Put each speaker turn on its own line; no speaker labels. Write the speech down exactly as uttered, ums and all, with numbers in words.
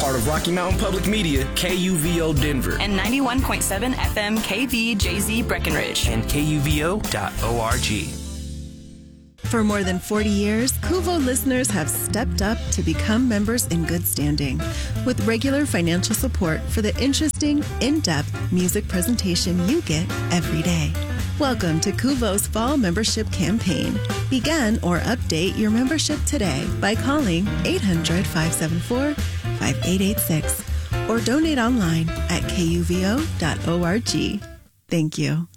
part of Rocky Mountain Public Media, K U V O Denver.
And ninety-one point seven F M K V J Z Breckenridge.
And K U V O dot org.
For more than forty years, Kuvo listeners have stepped up to become members in good standing, with regular financial support for the interesting, in-depth music presentation you get every day. Welcome to Kuvo's Fall Membership Campaign. Begin or update your membership today by calling eight hundred, five seven four, five eight eight six or donate online at K U V O dot org. Thank you.